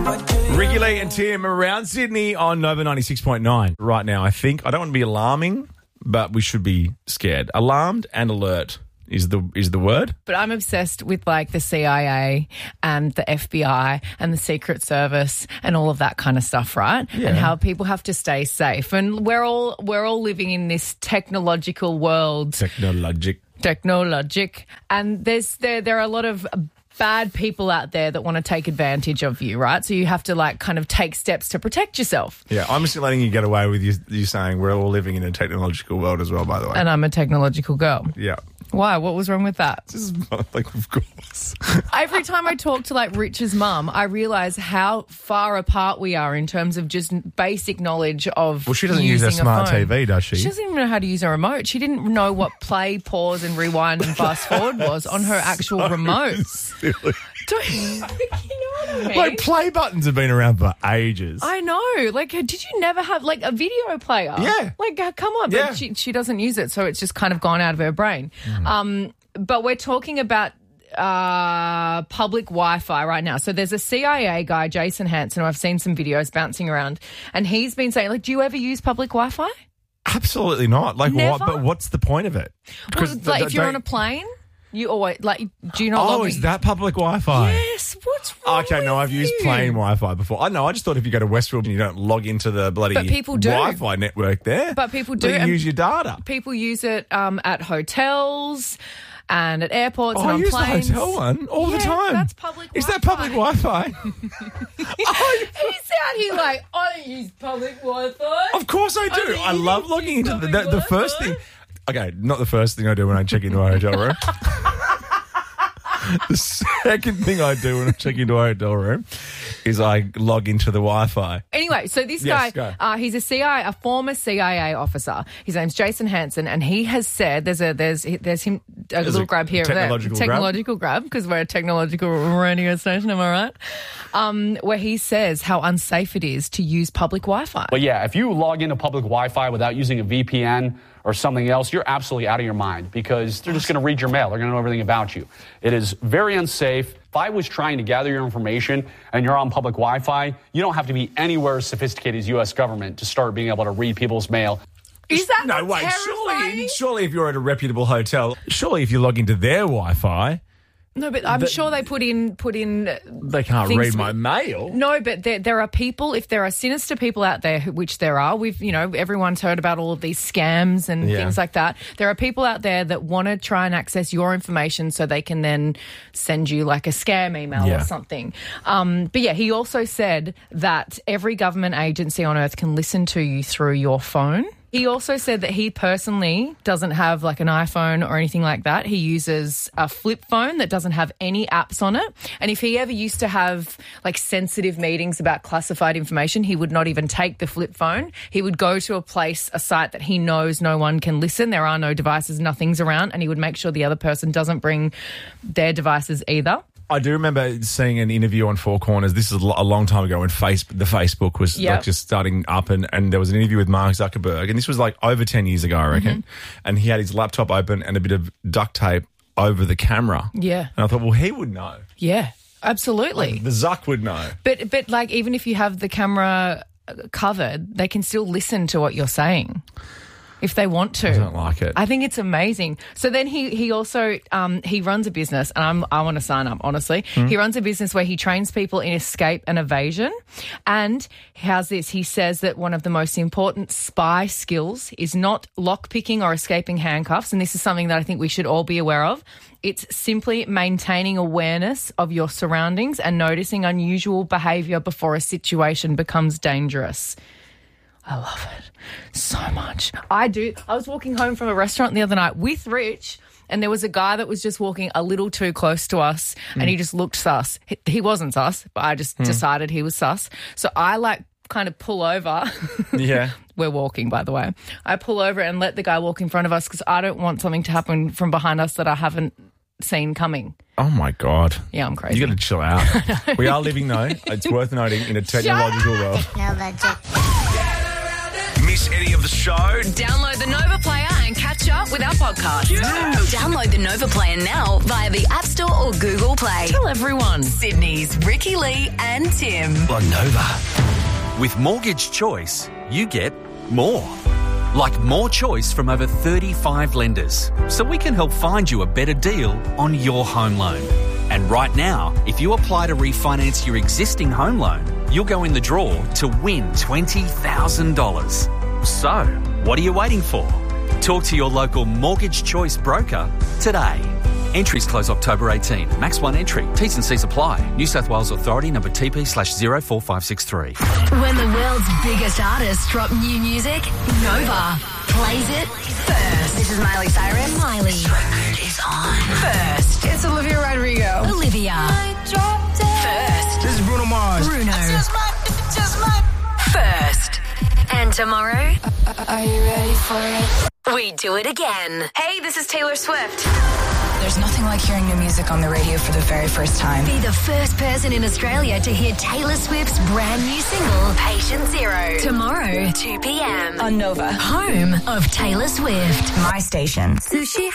Ricky Lee and Tim around Sydney on Nova 96.9 right now, I think. I don't want to be alarming, but we should be scared. Alarmed and alert is the word. But I'm obsessed with like the CIA and the FBI and the Secret Service and all of that kind of stuff, right? Yeah. And how people have to stay safe. And we're all living in this technological world. Technologic. And there are a lot of bad people out there that want to take advantage of you, right? So you have to like kind of take steps to protect yourself. Yeah, I'm just letting you get away with you saying we're all living in a technological world as well, by the way. And I'm a technological girl. Yeah. Why? What was wrong with that? Just like, of course. Every time I talk to like Rich's mum, I realise how far apart we are in terms of just basic knowledge of Well, she doesn't use her smart TV, does she? She doesn't even know how to use a remote. She didn't know what play, pause and rewind and fast forward was on her actual remote. Silly. You know what I mean? Like, play buttons have been around for ages. I know. Like, did you never have like a video player? Yeah. Like, come on. Yeah. But she doesn't use it, so it's just kind of gone out of her brain. But we're talking about public Wi-Fi right now. So there's a CIA guy, Jason Hansen, who I've seen some videos bouncing around, and he's been saying, like, do you ever use public Wi-Fi? Absolutely not. Like, Never? what? But what's the point of it? Well, like, if you're on a plane, you always like. Do you not? Oh, log is in? that public Wi-Fi? Yes. What's wrong? Okay, no, with I've used you? plain Wi-Fi before. I know. I just thought if you go to Westfield and you don't log into the bloody But people do. Wi-Fi network there, But people do, you can and use your data. People use it at hotels and at airports and I on use planes. the hotel one all the time. That's public Is that Wi-Fi. public Wi-Fi? He's out here like, I don't use public Wi-Fi. Of course I do. I love logging into the first thing. Okay, not the first thing I do when I check into a hotel room. The second thing I do when I check into a hotel room is I log into the Wi-Fi. Anyway, so this Yes, guy, go. he's a former CIA officer. His name's Jason Hansen, and he has said there's him a little grab here, technological grab, because we're a technological radio station. Am I right? Where he says how unsafe it is to use public Wi-Fi. But yeah, if you log into public Wi-Fi without using a VPN or something else, you're absolutely out of your mind, because they're just going to read your mail. They're going to know everything about you. It is very unsafe. If I was trying to gather your information and you're on public Wi-Fi, you don't have to be anywhere as sophisticated as U.S. government to start being able to read people's mail. Is that No, not wait. terrifying? Surely, if you're at a reputable hotel, surely if you log into their Wi-Fi, No, but I'm sure they put in. they can't things read my mail. No, but there are people. If there are sinister people out there, which there are, everyone's heard about all of these scams and things like that. There are people out there that want to try and access your information so they can then send you like a scam email or something. But yeah, he also said that every government agency on earth can listen to you through your phone. He also said that he personally doesn't have like an iPhone or anything like that. He uses a flip phone that doesn't have any apps on it. And if he ever used to have like sensitive meetings about classified information, he would not even take the flip phone. He would go to a site that he knows no one can listen. There are no devices, nothing's around, and he would make sure the other person doesn't bring their devices either. I do remember seeing an interview on Four Corners. This is a long time ago when the Facebook was like just starting up, and there was an interview with Mark Zuckerberg, and this was like over 10 years ago, I reckon. And he had his laptop open and a bit of duct tape over the camera. Yeah. And I thought, well, he would know. Yeah, absolutely. The Zuck would know. But like, even if you have the camera covered, they can still listen to what you're saying if they want to. I don't like it. I think it's amazing. So then he also he runs a business, and I want to sign up, honestly. He runs a business where he trains people in escape and evasion. And how's this? He says that one of the most important spy skills is not lockpicking or escaping handcuffs, and this is something that I think we should all be aware of. It's simply maintaining awareness of your surroundings and noticing unusual behaviour before a situation becomes dangerous. I love it so much. I do. I was walking home from a restaurant the other night with Rich, and there was a guy that was just walking a little too close to us, and he just looked sus. He wasn't sus, but I just decided he was sus. So I kind of pull over. Yeah. We're walking, by the way. I pull over and let the guy walk in front of us because I don't want something to happen from behind us that I haven't seen coming. Oh, my God. Yeah, I'm crazy. You got to chill out. We are living, though, it's worth noting, in a technological world. Miss any of the show? Download the Nova Player and and catch up with our podcast. Yeah. Download the Nova plan now via the App Store or Google Play. Tell everyone. Sydney's Ricky Lee and Tim. On Nova. With Mortgage Choice, you get more. Like more choice from over 35 lenders. So we can help find you a better deal on your home loan. And right now, if you apply to refinance your existing home loan, you'll go in the draw to win $20,000. So, what are you waiting for? Talk to your local Mortgage Choice broker today. Entries close October 18. Max 1 entry. T's and C's apply. New South Wales Authority number TP/04563. When the world's biggest artists drop new music, Nova plays it first. This is Miley Cyrus. Miley. Record is on. First. It's Olivia Rodrigo. Olivia. First. This is Bruno Mars. Bruno. Just my. First. And tomorrow. Are you ready for it? We do it again. Hey, this is Taylor Swift. There's nothing like hearing new music on the radio for the very first time. Be the first person in Australia to hear Taylor Swift's brand new single, Patient Zero. Tomorrow, 2 p.m. On Nova. Home of Taylor Swift. My station. Sushi